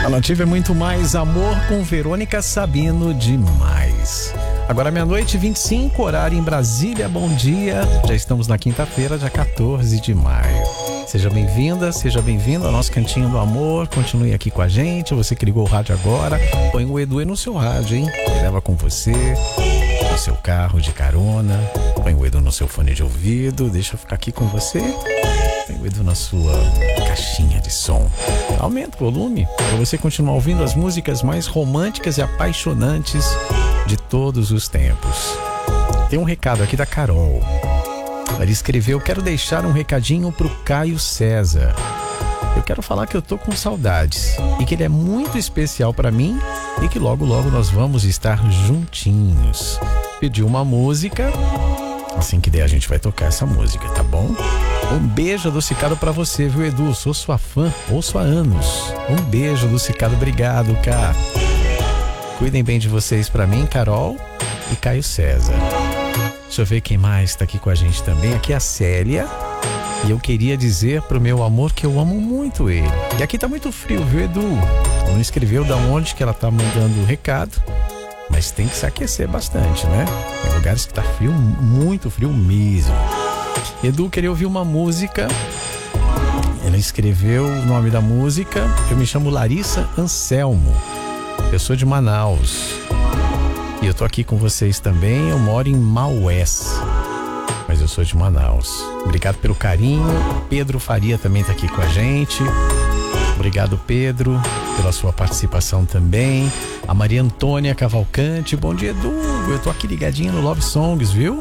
A Nativa é muito mais amor com Verônica Sabino demais. Agora meia-noite 25, horário em Brasília, bom dia. Já estamos na quinta-feira, dia 14 de maio. Seja bem-vinda, seja bem-vindo ao nosso Cantinho do Amor. Continue aqui com a gente. Você que ligou o rádio agora, põe o Edu no seu rádio, hein? Ele leva com você, no seu carro de carona. Põe o Edu no seu fone de ouvido. Deixa eu ficar aqui com você. Põe o Edu na sua caixinha de som. Aumenta o volume para você continuar ouvindo as músicas mais românticas e apaixonantes de todos os tempos. Tem um recado aqui da Carol. Ela escreveu: quero deixar um recadinho pro Caio César. Eu quero falar que eu tô com saudades e que ele é muito especial para mim e que logo logo nós vamos estar juntinhos. Pediu uma música, assim que der a gente vai tocar essa música, tá bom? Um beijo adocicado pra você, viu, Edu? Sou sua fã, ouço há anos. Um beijo adocicado, obrigado, cara. Cuidem bem de vocês pra mim, Carol e Caio César. Deixa eu ver quem mais tá aqui com a gente também. Aqui é a Célia. E eu queria dizer pro meu amor que eu amo muito ele. E aqui tá muito frio, viu, Edu? Não escreveu da onde que ela tá mandando o recado, mas tem que se aquecer bastante, né? Tem lugares que tá frio, muito frio mesmo. Edu queria ouvir uma música. Ela escreveu o nome da música. Eu me chamo Larissa Anselmo. Eu sou de Manaus. E eu tô aqui com vocês também. Eu moro em Maués, mas eu sou de Manaus. Obrigado pelo carinho. Pedro Faria também tá aqui com a gente. Obrigado, Pedro, pela sua participação também. A Maria Antônia Cavalcante. Bom dia, Edu. Eu tô aqui ligadinho no Love Songs, viu?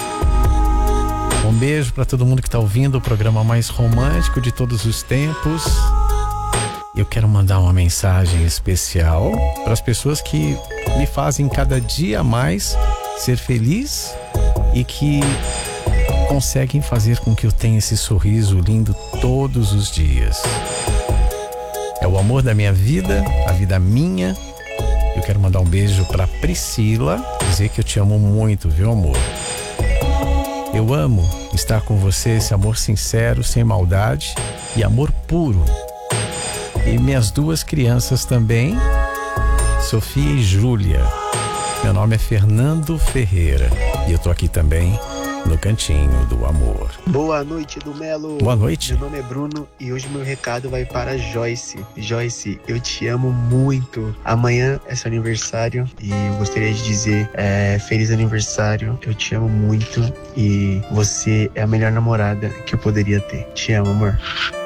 Um beijo para todo mundo que tá ouvindo o programa mais romântico de todos os tempos. Eu quero mandar uma mensagem especial para as pessoas que me fazem cada dia mais ser feliz e que conseguem fazer com que eu tenha esse sorriso lindo todos os dias. É o amor da minha vida, a vida minha. Eu quero mandar um beijo para Priscila, dizer que eu te amo muito, viu, amor? Eu amo estar com você, esse amor sincero, sem maldade e amor puro. E minhas duas crianças também, Sofia e Júlia. Meu nome é Fernando Ferreira e eu tô aqui também no Cantinho do Amor. Boa noite, Edu Melo. Boa noite. Meu nome é Bruno e hoje meu recado vai para Joyce. Joyce, eu te amo muito. Amanhã é seu aniversário e eu gostaria de dizer feliz aniversário. Eu te amo muito e você é a melhor namorada que eu poderia ter. Te amo, amor.